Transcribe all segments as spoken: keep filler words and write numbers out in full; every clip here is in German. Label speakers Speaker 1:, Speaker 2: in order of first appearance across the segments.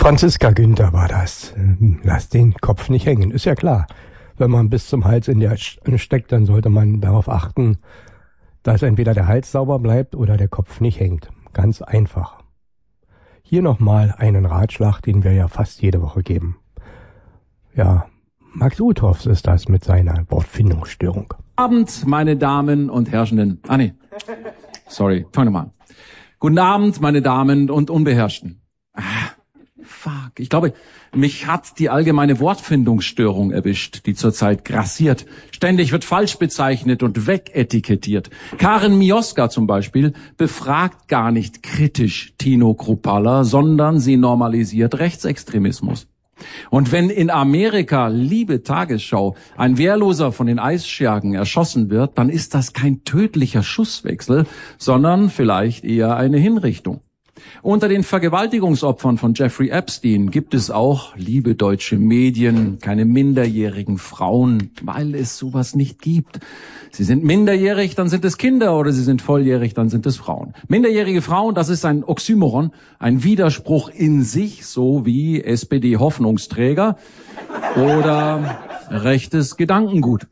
Speaker 1: Franziska Günther war das. Lass den Kopf nicht hängen, ist ja klar. Wenn man bis zum Hals in der steckt, dann sollte man darauf achten, dass entweder der Hals sauber bleibt oder der Kopf nicht hängt. Ganz einfach. Hier nochmal einen Ratschlag, den wir ja fast jede Woche geben. Ja, Max Uthoffs ist das mit seiner Wortfindungsstörung.
Speaker 2: Guten Abend, meine Damen und Herrschenden. Ah nee, sorry, fang nochmal an. Guten Abend, meine Damen und Unbeherrschten. Ah, fuck, ich glaube, mich hat die allgemeine Wortfindungsstörung erwischt, die zurzeit grassiert. Ständig wird falsch bezeichnet und wegetikettiert. Karin Mioska zum Beispiel befragt gar nicht kritisch Tino Kruppalla, sondern sie normalisiert Rechtsextremismus. Und wenn in Amerika, liebe Tagesschau, ein Wehrloser von den Eisschergen erschossen wird, dann ist das kein tödlicher Schusswechsel, sondern vielleicht eher eine Hinrichtung. Unter den Vergewaltigungsopfern von Jeffrey Epstein gibt es auch, liebe deutsche Medien, keine minderjährigen Frauen, weil es sowas nicht gibt. Sie sind minderjährig, dann sind es Kinder, oder sie sind volljährig, dann sind es Frauen. Minderjährige Frauen, das ist ein Oxymoron, ein Widerspruch in sich, so wie S P D-Hoffnungsträger oder rechtes Gedankengut.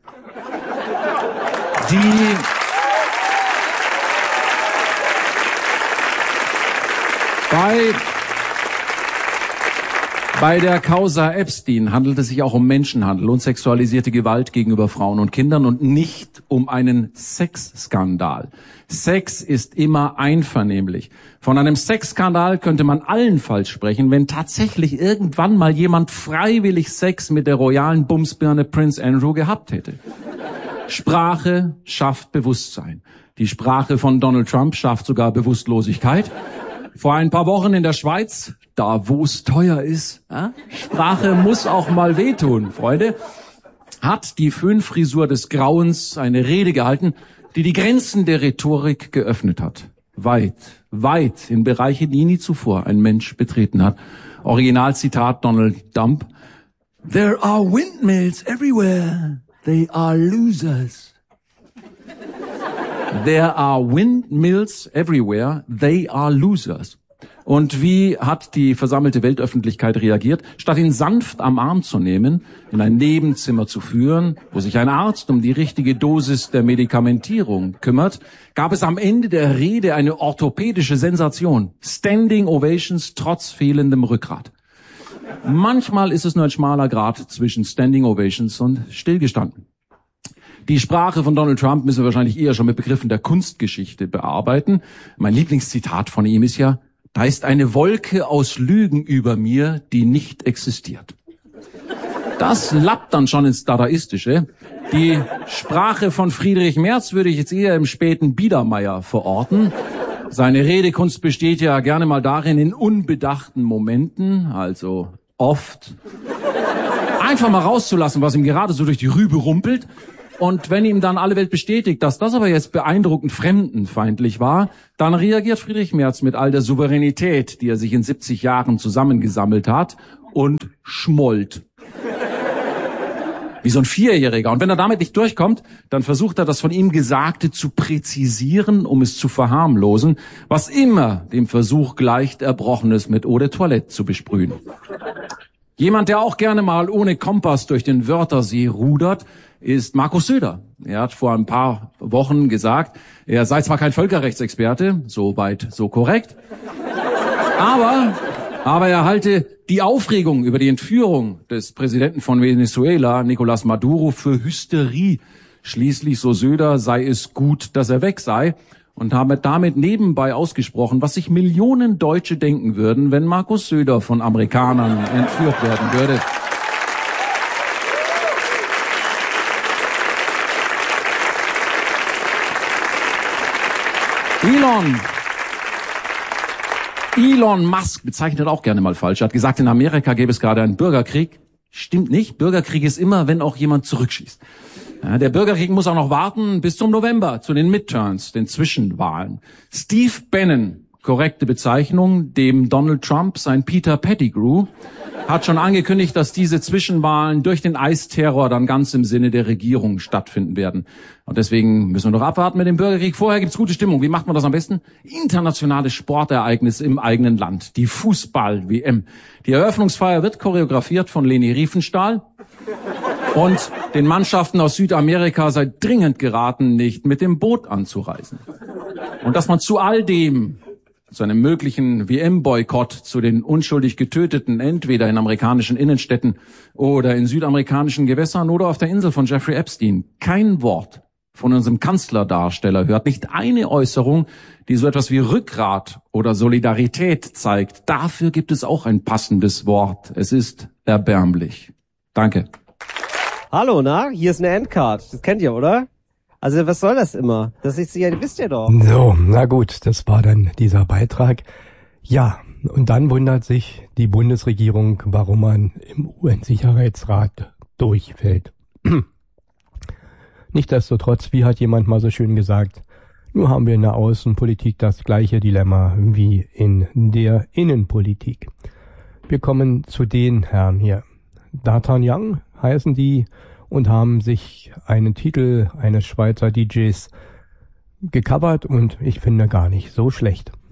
Speaker 2: Die Bei, bei der Causa Epstein handelt es sich auch um Menschenhandel und sexualisierte Gewalt gegenüber Frauen und Kindern und nicht um einen Sexskandal. Sex ist immer einvernehmlich. Von einem Sexskandal könnte man allenfalls sprechen, wenn tatsächlich irgendwann mal jemand freiwillig Sex mit der royalen Bumsbirne Prince Andrew gehabt hätte. Sprache schafft Bewusstsein. Die Sprache von Donald Trump schafft sogar Bewusstlosigkeit. Vor ein paar Wochen in der Schweiz, da wo es teuer ist, äh? Sprache muss auch mal wehtun, Freunde, hat die Föhnfrisur des Grauens eine Rede gehalten, die die Grenzen der Rhetorik geöffnet hat. Weit, weit in Bereiche, die nie zuvor ein Mensch betreten hat. Originalzitat Donald Trump. There are windmills everywhere. They are losers. There are windmills everywhere. They are losers. Und wie hat die versammelte Weltöffentlichkeit reagiert? Statt ihn sanft am Arm zu nehmen, in ein Nebenzimmer zu führen, wo sich ein Arzt um die richtige Dosis der Medikamentierung kümmert, gab es am Ende der Rede eine orthopädische Sensation. Standing Ovations trotz fehlendem Rückgrat. Manchmal ist es nur ein schmaler Grat zwischen Standing Ovations und Stillgestanden. Die Sprache von Donald Trump müssen wir wahrscheinlich eher schon mit Begriffen der Kunstgeschichte bearbeiten. Mein Lieblingszitat von ihm ist ja, da ist eine Wolke aus Lügen über mir, die nicht existiert. Das lappt dann schon ins Dadaistische. Die Sprache von Friedrich Merz würde ich jetzt eher im späten Biedermeier verorten. Seine Redekunst besteht ja gerne mal darin, in unbedachten Momenten, also oft, einfach mal rauszulassen, was ihm gerade so durch die Rübe rumpelt. Und wenn ihm dann alle Welt bestätigt, dass das aber jetzt beeindruckend fremdenfeindlich war, dann reagiert Friedrich Merz mit all der Souveränität, die er sich in siebzig Jahren zusammengesammelt hat, und schmollt. Wie so ein Vierjähriger. Und wenn er damit nicht durchkommt, dann versucht er, das von ihm Gesagte zu präzisieren, um es zu verharmlosen, was immer dem Versuch gleicht, Erbrochenes mit Eau de Toilette zu besprühen. Jemand, der auch gerne mal ohne Kompass durch den Wörtersee rudert, ist Markus Söder. Er hat vor ein paar Wochen gesagt, er sei zwar kein Völkerrechtsexperte, so weit, so korrekt, aber, aber er halte die Aufregung über die Entführung des Präsidenten von Venezuela, Nicolás Maduro, für Hysterie. Schließlich, so Söder, sei es gut, dass er weg sei, und habe damit nebenbei ausgesprochen, was sich Millionen Deutsche denken würden, wenn Markus Söder von Amerikanern entführt werden würde. Elon, Elon Musk bezeichnet auch gerne mal falsch. Er hat gesagt, in Amerika gäbe es gerade einen Bürgerkrieg. Stimmt nicht. Bürgerkrieg ist immer, wenn auch jemand zurückschießt. Ja, der Bürgerkrieg muss auch noch warten bis zum November, zu den Midterms, den Zwischenwahlen. Steve Bannon, korrekte Bezeichnung, dem Donald Trump sein Peter Pettigrew, hat schon angekündigt, dass diese Zwischenwahlen durch den Eisterror dann ganz im Sinne der Regierung stattfinden werden. Und deswegen müssen wir noch abwarten mit dem Bürgerkrieg. Vorher gibt's gute Stimmung. Wie macht man das am besten? Internationale Sportereignisse im eigenen Land. Die Fußball-W M. Die Eröffnungsfeier wird choreografiert von Leni Riefenstahl. Und den Mannschaften aus Südamerika sei dringend geraten, nicht mit dem Boot anzureisen. Und dass man zu all dem, zu einem möglichen W M-Boykott, zu den unschuldig Getöteten, entweder in amerikanischen Innenstädten oder in südamerikanischen Gewässern oder auf der Insel von Jeffrey Epstein, kein Wort von unserem Kanzlerdarsteller hört, nicht eine Äußerung, die so etwas wie Rückgrat oder Solidarität zeigt. Dafür gibt es auch ein passendes Wort. Es ist erbärmlich. Danke.
Speaker 3: Hallo, na? Hier ist eine Endcard. Das kennt ihr, oder? Also was soll das immer? Das ist ja, wisst ihr doch.
Speaker 1: So, na gut, das war dann dieser Beitrag. Ja, und dann wundert sich die Bundesregierung, warum man im U N-Sicherheitsrat durchfällt. Nichtsdestotrotz, wie hat jemand mal so schön gesagt, nur haben wir in der Außenpolitik das gleiche Dilemma wie in der Innenpolitik. Wir kommen zu den Herren hier. D'Artagnan heißen die und haben sich einen Titel eines Schweizer D Js gecovert und ich finde gar nicht so schlecht.